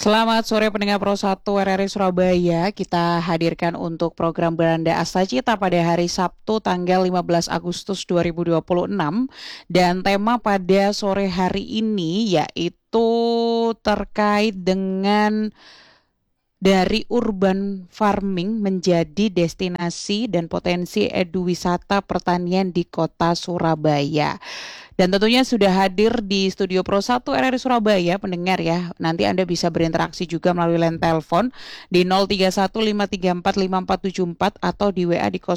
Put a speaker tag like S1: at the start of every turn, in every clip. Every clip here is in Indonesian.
S1: Selamat sore pendengar Pro 1 RRI Surabaya. Kita hadirkan untuk program Beranda Astacita pada hari Sabtu tanggal 15 Agustus 2026. Dan tema pada sore hari ini yaitu terkait dengan dari urban farming menjadi destinasi dan potensi eduwisata pertanian di kota Surabaya. Dan tentunya sudah hadir di studio Pro 1 RRI Surabaya, pendengar ya. Nanti Anda bisa berinteraksi juga melalui line telepon di 0315345474 atau di WA di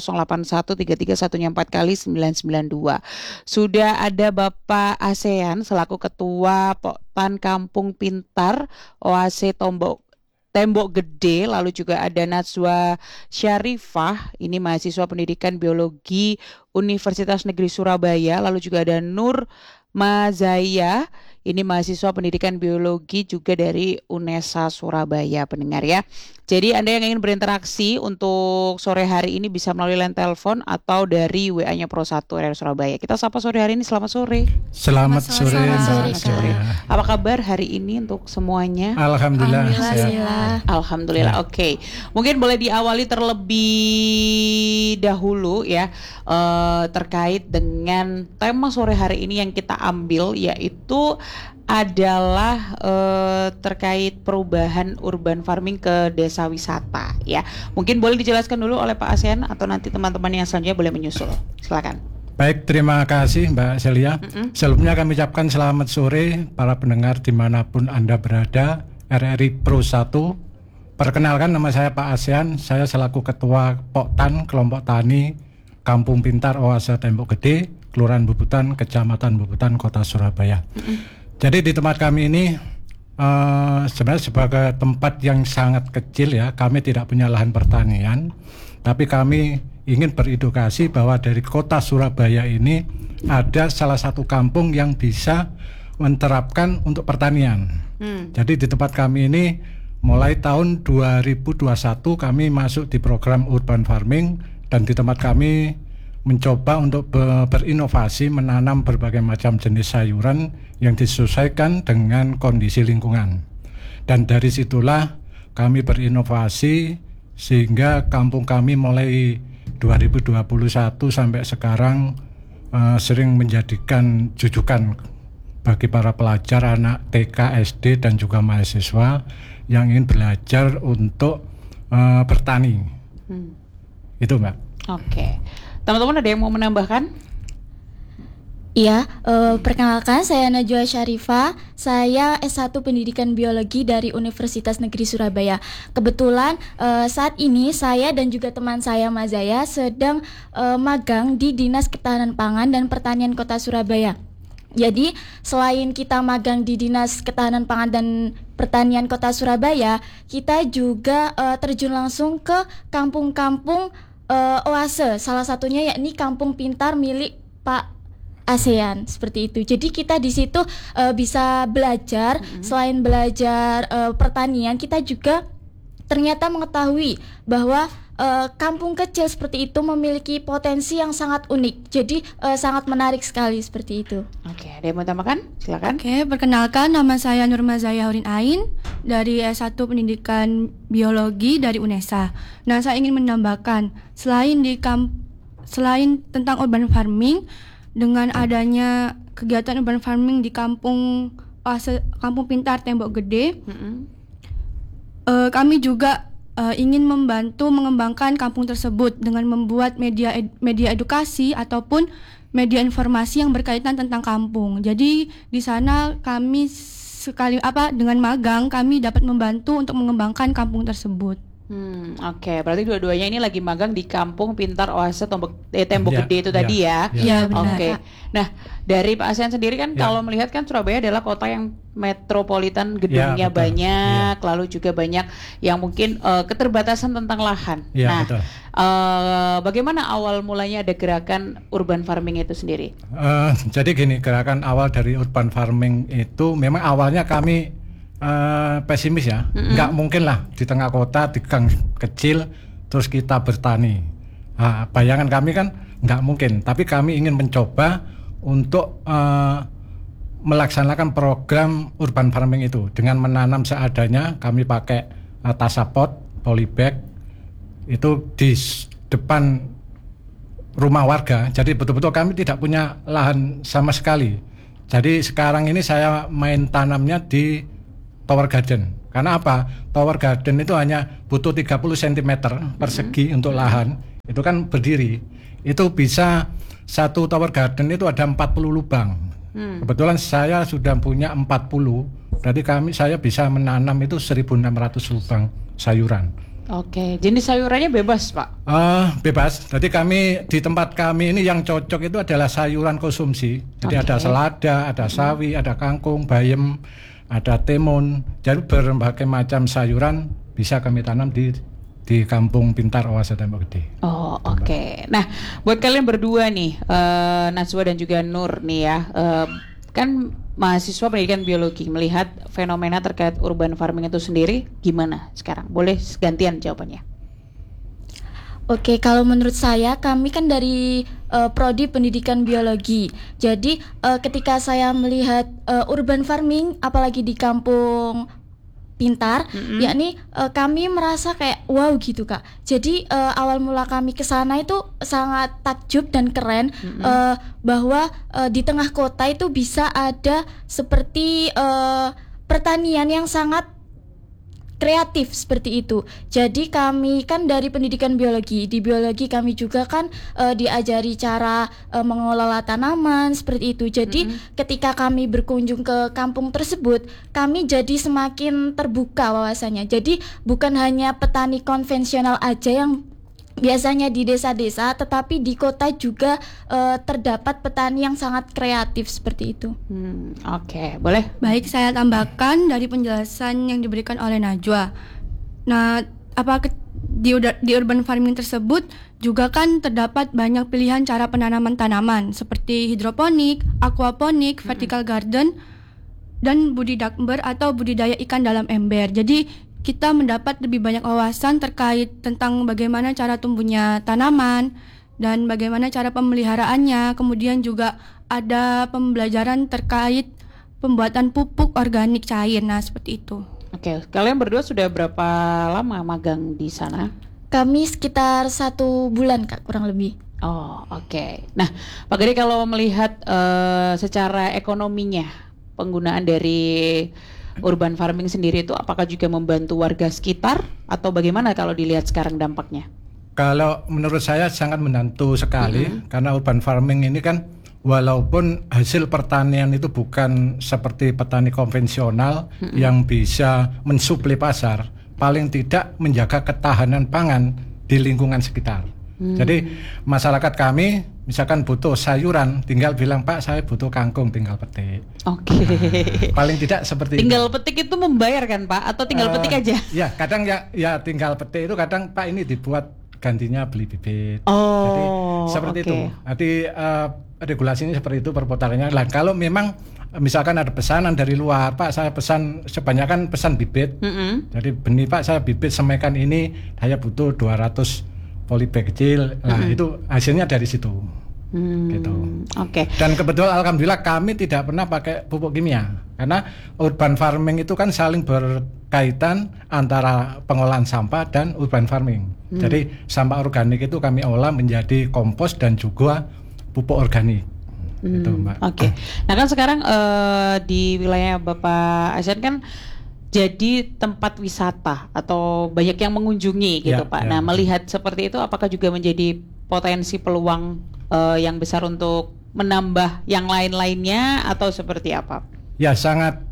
S1: 081331 kali 992. Sudah ada Bapak ASEAN selaku Ketua Poktan Kampung Pintar OAC Tembok Gede, lalu juga ada Najwa Syarifah, ini mahasiswa pendidikan biologi Universitas Negeri Surabaya, lalu juga ada Nur Mazaya, ini mahasiswa pendidikan biologi juga dari UNESA Surabaya, pendengar ya. Jadi Anda yang ingin berinteraksi untuk sore hari ini bisa melalui line telepon atau dari WA-nya Pro 1 RRI Surabaya. Kita sapa sore hari ini, selamat sore.
S2: Selamat sore Mbak.
S1: Apa kabar hari ini untuk semuanya?
S2: Alhamdulillah.
S1: Alhamdulillah. Oke. Mungkin boleh diawali terlebih dahulu ya terkait dengan tema sore hari ini yang kita ambil, yaitu adalah terkait perubahan urban farming ke desa wisata ya. Mungkin boleh dijelaskan dulu oleh Pak ASEAN atau nanti teman-teman yang selanjutnya boleh menyusul. Silakan.
S2: Baik, terima kasih Mbak Celia. Sebelumnya kami ucapkan selamat sore para pendengar dimanapun Anda berada. RRI Pro 1. Perkenalkan, nama saya Pak ASEAN. Saya selaku Ketua Poktan Kelompok Tani Kampung Pintar OAC Tembok Gede, Kelurahan Bubutan, Kecamatan Bubutan, Kota Surabaya. Jadi di tempat kami ini sebenarnya sebagai tempat yang sangat kecil ya, kami tidak punya lahan pertanian, tapi kami ingin beredukasi bahwa dari kota Surabaya ini ada salah satu kampung yang bisa menerapkan untuk pertanian. Jadi di tempat kami ini mulai tahun 2021 kami masuk di program urban farming, dan di tempat kami mencoba untuk berinovasi menanam berbagai macam jenis sayuran yang disesuaikan dengan kondisi lingkungan. Dan dari situlah kami berinovasi sehingga kampung kami mulai 2021 sampai sekarang sering menjadikan jujukan bagi para pelajar anak TK, SD dan juga mahasiswa yang ingin belajar untuk bertani. Itu Mbak.
S1: Oke. Teman-teman ada yang mau menambahkan?
S3: Iya, perkenalkan saya Najwa Syarifah. Saya S1 Pendidikan Biologi dari Universitas Negeri Surabaya. Kebetulan saat ini saya dan juga teman saya Mazaya sedang magang di Dinas Ketahanan Pangan dan Pertanian Kota Surabaya. Jadi selain kita magang di Dinas Ketahanan Pangan dan Pertanian Kota Surabaya, kita juga terjun langsung ke kampung-kampung OASE, salah satunya yakni Kampung Pintar milik Pak ASEAN, seperti itu. Jadi kita di situ bisa belajar, selain belajar pertanian, kita juga ternyata mengetahui bahwa kampung kecil seperti itu memiliki potensi yang sangat unik. Jadi sangat menarik sekali seperti itu.
S1: Oke, ada yang mau tambahkan? Silakan.
S4: Oke, perkenalkan nama saya Nur Mazaya Hurin Ain dari S1 Pendidikan Biologi dari UNESA. Nah, saya ingin menambahkan selain tentang urban farming, dengan adanya kegiatan urban farming di Kampung Pintar Tembok Gede, kami juga ingin membantu mengembangkan kampung tersebut dengan membuat media edukasi ataupun media informasi yang berkaitan tentang kampung. Jadi di sana kami dengan magang kami dapat membantu untuk mengembangkan kampung tersebut.
S1: Oke, berarti dua-duanya ini lagi magang di Kampung Pintar OASE Tembok Gede itu tadi ya.
S4: Iya, benar.
S1: Oke. Nah, dari Pak ASEAN sendiri kan kalau melihat kan Surabaya adalah kota yang metropolitan, gedungnya banyak, lalu juga banyak yang mungkin keterbatasan tentang lahan. Nah, bagaimana awal mulanya ada gerakan urban farming itu sendiri?
S2: Jadi gini, gerakan awal dari urban farming itu memang awalnya kami pesimis ya, nggak mungkin lah di tengah kota di gang kecil terus kita bertani. Bayangan kami kan nggak mungkin, tapi kami ingin mencoba untuk melaksanakan program urban farming itu dengan menanam seadanya. Kami pakai tasapot, polybag itu di depan rumah warga. Jadi betul-betul kami tidak punya lahan sama sekali. Jadi sekarang ini saya main tanamnya di tower garden. Karena apa? Tower garden itu hanya butuh 30 cm persegi untuk lahan. Itu kan berdiri. Itu bisa satu tower garden itu ada 40 lubang. Kebetulan saya sudah punya 40. Berarti saya bisa menanam itu 1.600 lubang sayuran.
S1: Oke, jenis sayurannya bebas, Pak?
S2: Bebas. Jadi kami di tempat kami ini yang cocok itu adalah sayuran konsumsi. Jadi ada selada, ada sawi, ada kangkung, bayam, ada timun. Jadi berbagai macam sayuran bisa kami tanam di Kampung Pintar Oase Tembok Gede.
S1: Oh, oke. Nah, buat kalian berdua nih, Najwa dan juga Nur nih ya, kan mahasiswa pendidikan biologi, melihat fenomena terkait urban farming itu sendiri gimana sekarang? Boleh gantian jawabannya.
S3: Oke, kalau menurut saya, kami kan dari prodi pendidikan biologi. Jadi ketika saya melihat urban farming, apalagi di Kampung Pintar, yakni kami merasa kayak wow gitu Kak. Jadi awal mula kami ke sana itu sangat takjub dan keren, bahwa di tengah kota itu bisa ada seperti pertanian yang sangat kreatif seperti itu. Jadi kami kan dari pendidikan biologi, di biologi kami juga kan diajari cara mengelola tanaman seperti itu. Jadi ketika kami berkunjung ke kampung tersebut, kami jadi semakin terbuka wawasannya. Jadi bukan hanya petani konvensional aja yang biasanya di desa-desa, tetapi di kota juga terdapat petani yang sangat kreatif seperti itu.
S1: Oke, boleh?
S4: Baik, saya tambahkan dari penjelasan yang diberikan oleh Najwa. Nah, di urban farming tersebut juga kan terdapat banyak pilihan cara penanaman tanaman seperti hidroponik, aquaponik, vertical garden, dan budidakber atau budidaya ikan dalam ember. Jadi kita mendapat lebih banyak wawasan terkait tentang bagaimana cara tumbuhnya tanaman dan bagaimana cara pemeliharaannya. Kemudian juga ada pembelajaran terkait pembuatan pupuk organik cair. Nah, seperti itu.
S1: Oke, kalian berdua sudah berapa lama magang di sana?
S3: Kami sekitar 1 bulan Kak, kurang lebih.
S1: Oh, oke. Nah, Pak Gede, kalau melihat secara ekonominya penggunaan dari urban farming sendiri itu apakah juga membantu warga sekitar atau bagaimana kalau dilihat sekarang dampaknya?
S2: Kalau menurut saya sangat membantu sekali, karena urban farming ini kan walaupun hasil pertanian itu bukan seperti petani konvensional yang bisa mensuplai pasar, paling tidak menjaga ketahanan pangan di lingkungan sekitar. Jadi masyarakat kami misalkan butuh sayuran, tinggal bilang Pak saya butuh kangkung, tinggal petik.
S1: Oke.
S2: Paling tidak seperti
S1: tinggal
S2: itu.
S1: petik itu membayar kan Pak? Atau tinggal petik aja?
S2: Ya kadang ya tinggal petik itu kadang Pak ini dibuat gantinya beli bibit.
S1: Oh,
S2: jadi seperti itu. Jadi regulasinya seperti itu perputarannya. Lah kalau memang misalkan ada pesanan dari luar, Pak saya pesan sebanyakan pesan bibit. Jadi benih Pak saya bibit semaikan ini, saya butuh 200 polybag kecil. Nah itu hasilnya dari situ. Gitu.
S1: Oke.
S2: Dan kebetulan alhamdulillah kami tidak pernah pakai pupuk kimia karena urban farming itu kan saling berkaitan antara pengolahan sampah dan urban farming. Jadi sampah organik itu kami olah menjadi kompos dan juga pupuk organik. Gitu, Mbak.
S1: Oke. Nah kan sekarang di wilayah Bapak Asyan kan jadi tempat wisata atau banyak yang mengunjungi gitu Pak. Nah melihat seperti itu apakah juga menjadi potensi peluang yang besar untuk menambah yang lain-lainnya atau seperti apa? Ya
S2: sangat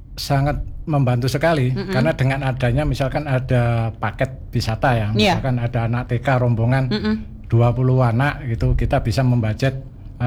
S2: membantu sekali karena dengan adanya misalkan ada paket wisata ya, misalkan ada anak TK rombongan 20 anak gitu, kita bisa membudget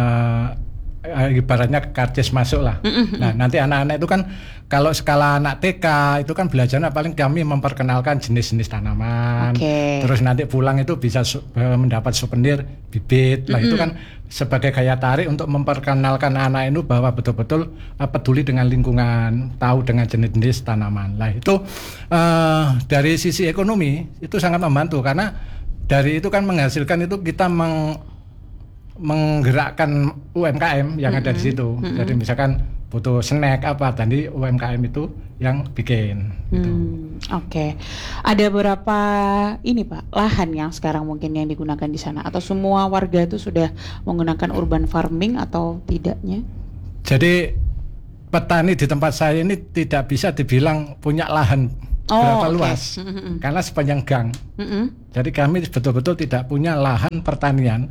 S2: ibaratnya karcis masuk lah. Nah nanti anak-anak itu kan kalau skala anak TK itu kan belajarnya paling kami memperkenalkan jenis-jenis tanaman. Terus nanti pulang itu bisa mendapat souvenir bibit. Lah itu kan sebagai gaya tarik untuk memperkenalkan anak itu bahwa betul-betul peduli dengan lingkungan, tahu dengan jenis-jenis tanaman. Lah itu dari sisi ekonomi itu sangat membantu karena dari itu kan menghasilkan itu kita menggerakkan UMKM yang ada di situ. Jadi misalkan butuh snack apa, tadi UMKM itu yang bikin. Gitu.
S1: Oke. Ada berapa ini Pak lahan yang sekarang mungkin yang digunakan di sana, atau semua warga itu sudah menggunakan urban farming atau tidaknya?
S2: Jadi petani di tempat saya ini tidak bisa dibilang punya lahan berapa luas, karena sepanjang gang. Jadi kami betul-betul tidak punya lahan pertanian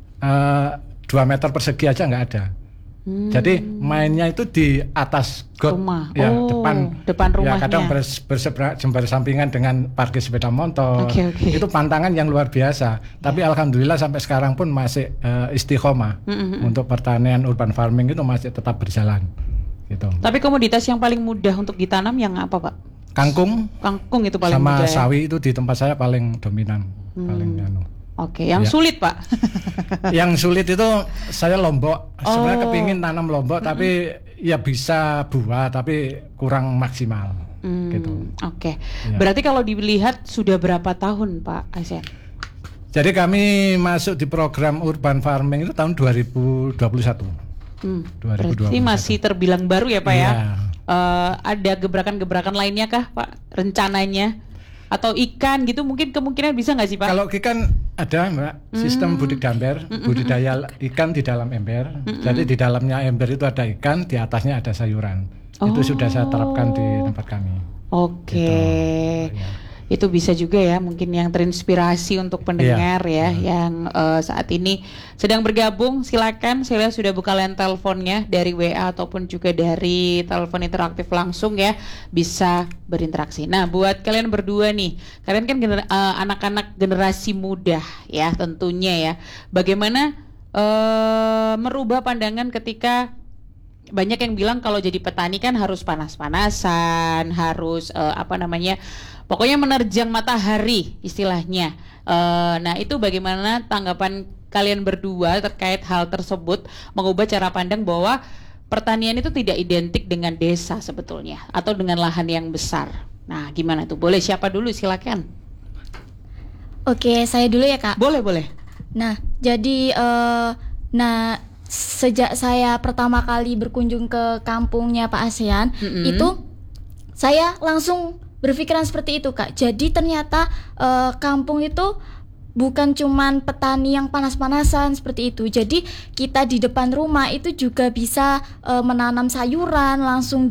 S2: 2 meter persegi aja nggak ada. Jadi mainnya itu di atas got,
S1: rumah.
S2: ya
S1: Depan rumahnya.
S2: Ya kadang bersampingan dengan parkir sepeda motor. Itu pantangan yang luar biasa. Tapi alhamdulillah sampai sekarang pun masih istiqomah untuk pertanian urban farming itu masih tetap berjalan. Gitu.
S1: Tapi komoditas yang paling mudah untuk ditanam yang apa Pak?
S2: Kangkung.
S1: Kangkung itu paling
S2: sama
S1: mudah. Sama
S2: sawi itu di tempat saya paling dominan, paling
S1: Oke, yang sulit Pak?
S2: Yang sulit itu saya lombok. Sebenarnya kepingin tanam lombok, tapi ya bisa buah, tapi kurang maksimal. Gitu.
S1: Oke.
S2: Ya.
S1: Berarti kalau dilihat sudah berapa tahun Pak ASEAN?
S2: Jadi kami masuk di program urban farming itu tahun 2021. 2021.
S1: Berarti masih terbilang baru ya Pak ya?
S2: Iya.
S1: Ada gebrakan-gebrakan lainnya kah Pak rencananya? Atau ikan gitu mungkin kemungkinan bisa nggak sih Pak?
S2: Kalau ikan ada Mbak, sistem budidaya ikan di dalam ember. Jadi di dalamnya ember itu ada ikan, di atasnya ada sayuran. Itu sudah saya terapkan di tempat kami.
S1: Oke.
S2: Gitu. Ya.
S1: Itu bisa juga ya mungkin yang terinspirasi untuk pendengar yang saat ini sedang bergabung. Silakan, saya lihat sudah buka line teleponnya dari WA ataupun juga dari telepon interaktif langsung ya, bisa berinteraksi. Nah buat kalian berdua nih, kalian kan anak-anak generasi muda ya tentunya ya, bagaimana merubah pandangan ketika banyak yang bilang kalau jadi petani kan harus panas-panasan, harus pokoknya menerjang matahari istilahnya. Nah itu bagaimana tanggapan kalian berdua terkait hal tersebut, mengubah cara pandang bahwa pertanian itu tidak identik dengan desa sebetulnya, atau dengan lahan yang besar. Nah gimana tuh? Boleh siapa dulu, silakan.
S3: Oke, saya dulu ya Kak.
S1: Boleh.
S3: Nah, jadi sejak saya pertama kali berkunjung ke kampungnya Pak ASEAN, itu saya langsung berpikiran seperti itu Kak. Jadi ternyata kampung itu bukan cuman petani yang panas-panasan seperti itu. Jadi kita di depan rumah itu juga bisa menanam sayuran langsung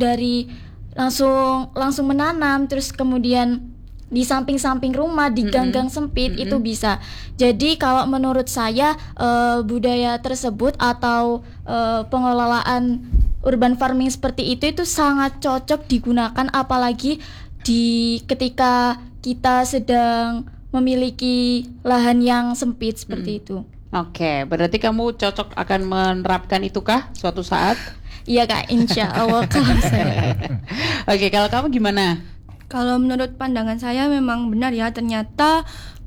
S3: menanam, terus kemudian di samping-samping rumah, di gang-gang sempit itu bisa. Jadi kalau menurut saya budaya tersebut atau pengelolaan urban farming seperti itu sangat cocok digunakan, apalagi ketika kita sedang memiliki lahan yang sempit seperti itu.
S1: Oke, berarti kamu cocok akan menerapkan itu kah suatu saat?
S3: Iya Kak, insya Allah kalau saya.
S1: Oke, kalau kamu gimana?
S4: Kalau menurut pandangan saya memang benar ya, ternyata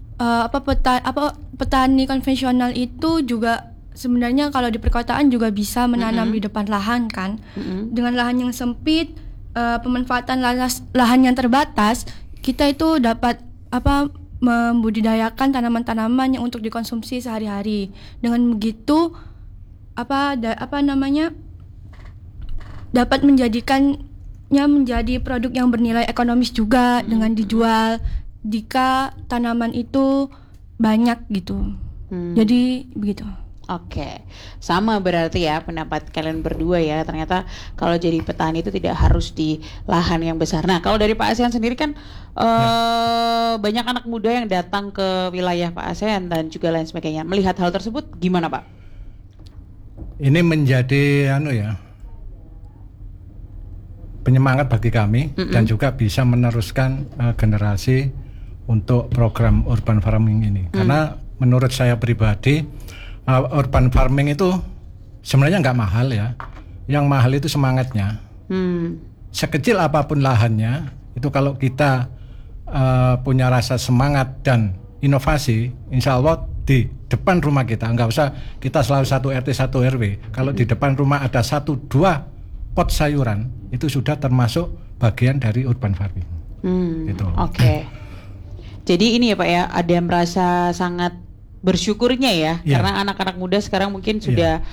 S4: petani konvensional itu juga sebenarnya kalau di perkotaan juga bisa menanam di depan lahan kan. Dengan lahan yang sempit, pemanfaatan lahan yang terbatas, kita itu dapat membudidayakan tanaman-tanaman yang untuk dikonsumsi sehari-hari. Dengan begitu dapat menjadikannya menjadi produk yang bernilai ekonomis juga dengan dijual jika tanaman itu banyak gitu. Jadi begitu.
S1: Oke, sama berarti ya pendapat kalian berdua ya. Ternyata kalau jadi petani itu tidak harus di lahan yang besar. Nah, kalau dari Pak ASEAN sendiri kan banyak anak muda yang datang ke wilayah Pak ASEAN dan juga lain sebagainya. Melihat hal tersebut gimana Pak?
S2: Ini menjadi penyemangat bagi kami dan juga bisa meneruskan generasi untuk program urban farming ini. Karena menurut saya pribadi urban farming itu sebenarnya nggak mahal ya. Yang mahal itu semangatnya. Sekecil apapun lahannya, itu kalau kita punya rasa semangat dan inovasi, insya Allah di depan rumah kita, nggak usah kita selalu 1 RT 1 RW. Kalau di depan rumah ada 1-2 pot sayuran, itu sudah termasuk bagian dari urban farming. Gitu.
S1: Oke. Jadi ini ya Pak ya, ada yang merasa sangat bersyukurnya ya, karena anak-anak muda sekarang mungkin sudah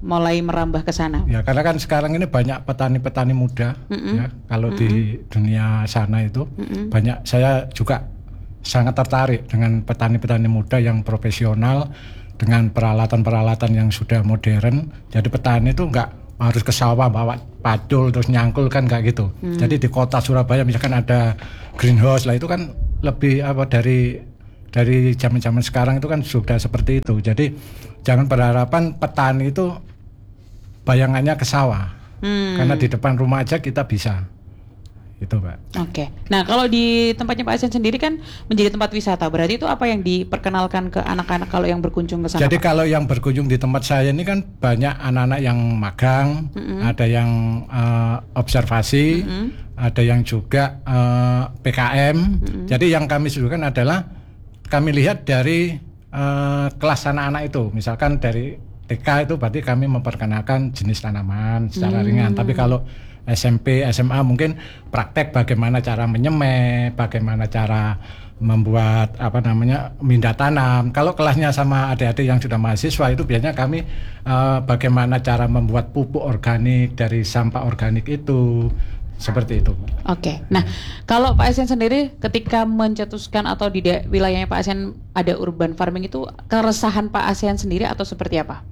S1: mulai merambah ke sana?
S2: Ya karena kan sekarang ini banyak petani-petani muda ya. Kalau di dunia sana itu banyak, saya juga sangat tertarik dengan petani-petani muda yang profesional dengan peralatan-peralatan yang sudah modern. Jadi petani itu nggak harus ke sawah bawa pacul terus nyangkul kan, nggak gitu. Jadi di kota Surabaya misalkan ada greenhouse lah, itu kan lebih dari zaman-zaman sekarang itu kan sudah seperti itu. Jadi jangan berharapan petani itu bayangannya ke sawah, karena di depan rumah aja kita bisa. Itu Pak.
S1: Oke. Nah kalau di tempatnya Pak Asian sendiri kan menjadi tempat wisata, berarti itu apa yang diperkenalkan ke anak-anak kalau yang berkunjung ke sana?
S2: Jadi
S1: Pak?
S2: kalau yang berkunjung di tempat saya ini kan banyak anak-anak yang magang, ada yang observasi, ada yang juga PKM. Jadi yang kami suguhkan adalah kami lihat dari kelas anak-anak itu. Misalkan dari TK itu berarti kami memperkenalkan jenis tanaman secara ringan. Tapi kalau SMP, SMA mungkin praktek bagaimana cara menyemai, bagaimana cara membuat mindah tanam. Kalau kelasnya sama adik-adik yang sudah mahasiswa itu biasanya kami bagaimana cara membuat pupuk organik dari sampah organik itu, seperti itu.
S1: Oke. Nah kalau Pak Asian sendiri ketika mencetuskan atau di wilayahnya Pak Asian ada urban farming itu, keresahan Pak Asian sendiri atau seperti apa?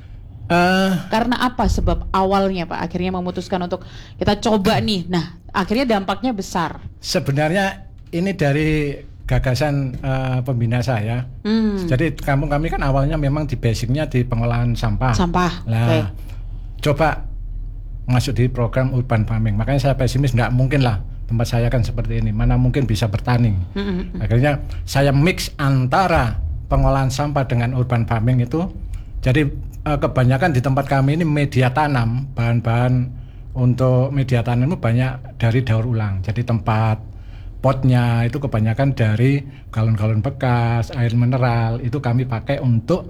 S1: Karena apa sebab awalnya Pak akhirnya memutuskan untuk kita coba nih. Nah akhirnya dampaknya besar.
S2: Sebenarnya ini dari gagasan pembina saya. Jadi kampung kami kan awalnya memang di basicnya di pengolahan sampah. Nah, coba masuk di program urban farming. Makanya saya pesimis, nggak mungkin lah tempat saya kan seperti ini. Mana mungkin bisa bertani. Akhirnya saya mix antara pengolahan sampah dengan urban farming itu. Jadi kebanyakan di tempat kami ini media tanam, bahan-bahan untuk media tanam itu banyak dari daur ulang. Jadi tempat potnya itu kebanyakan dari galon-galon bekas, air mineral, itu kami pakai untuk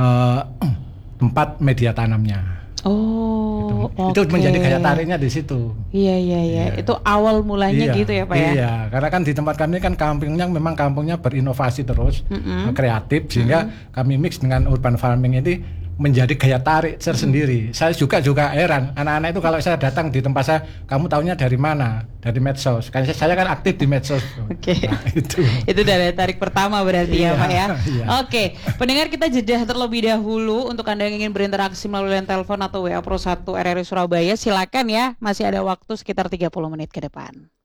S2: tempat media tanamnya.
S1: Oh,
S2: itu menjadi gaya tariknya di situ.
S1: Iya. Itu awal mulanya gitu ya Pak ya?
S2: Iya, karena kan di tempat kami kan kampungnya berinovasi terus, kreatif, sehingga kami mix dengan urban farming ini menjadi gaya tarik tersendiri. Saya juga heran, anak-anak itu kalau saya datang di tempat saya, kamu tahunya dari mana? Dari medsos. Kan saya kan aktif di medsos.
S1: Oke.
S2: Nah, itu
S1: daya tarik pertama berarti ya Pak ya.
S2: Iya.
S1: Oke, pendengar kita jeda terlebih dahulu. Untuk Anda yang ingin berinteraksi melalui line telepon atau WA Pro 1 RRI Surabaya, silakan ya. Masih ada waktu sekitar 30 menit ke depan.